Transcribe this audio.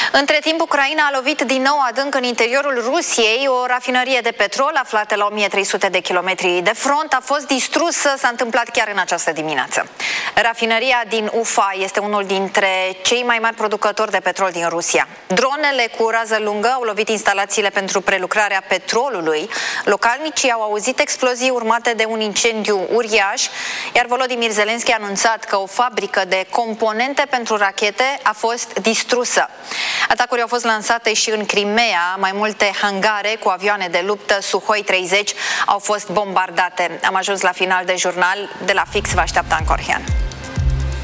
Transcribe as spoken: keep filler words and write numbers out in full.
Între timp, Ucraina a lovit din nou adânc în interiorul Rusiei. O rafinărie de petrol aflată la o mie trei sute de kilometri de front a fost distrusă, s-a întâmplat chiar în această dimineață. Rafinăria din Ufa este unul dintre cei mai mari producători de petrol din Rusia. Dronele cu rază lungă au lovit instalațiile pentru prelucrarea petrolului. Localnicii au auzit explozii urmate de un incendiu uriaș, iar Volodymyr Zelensky a anunțat că o fabrică de componente pentru rachete a fost distrusă. Atacuri au fost lansate și în Crimea. Mai multe hangare cu avioane de luptă Suhoi treizeci au fost bombardate. Am ajuns la final de jurnal. De la Fix vă așteaptă Ancorhian.